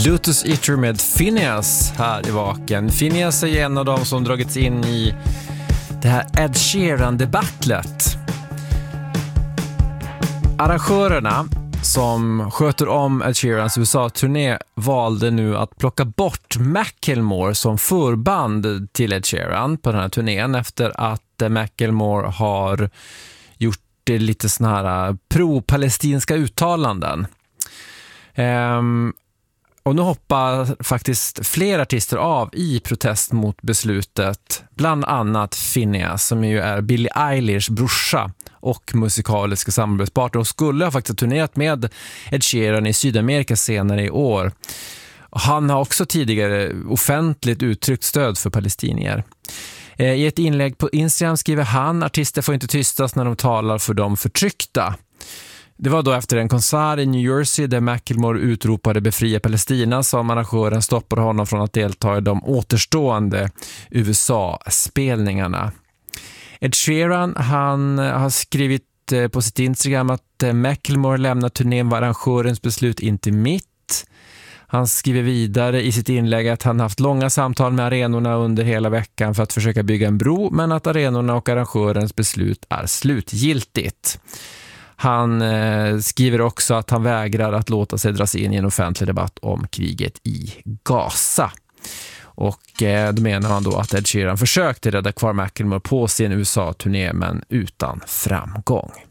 Lotus Eater med Phineas här i Vaken. Phineas är en av dem som dragits in i det här Ed Sheeran-debattlet. Arrangörerna som sköter om Ed Sheerans USA-turné valde nu att plocka bort Macklemore som förband till Ed Sheeran på den här turnén efter att Macklemore har gjort lite såna här pro-palestinska uttalanden. Och nu hoppar faktiskt fler artister av i protest mot beslutet. Bland annat Phineas som ju är Billie Eilish brorsa och musikaliska samarbetspartner och skulle ha faktiskt turnerat med Ed Sheeran i Sydamerika senare i år. Han har också tidigare offentligt uttryckt stöd för palestinier. I ett inlägg på Instagram skriver han: artister får inte tystas när de talar för de förtryckta. Det var då efter en konsert i New Jersey där Macklemore utropade befria Palestina som arrangören stoppade honom från att delta i de återstående USA-spelningarna. Ed Sheeran, han har skrivit på sitt Instagram att Macklemore lämnar turnén var arrangörens beslut inte mitt. Han skriver vidare i sitt inlägg att han haft långa samtal med arenorna under hela veckan för att försöka bygga en bro, men att arenorna och arrangörens beslut är slutgiltigt. Han skriver också att han vägrar att låta sig dras in i en offentlig debatt om kriget i Gaza. Och då menar han då att Ed Sheeran försökte rädda kvar Macklemore på sin USA-turné men utan framgång.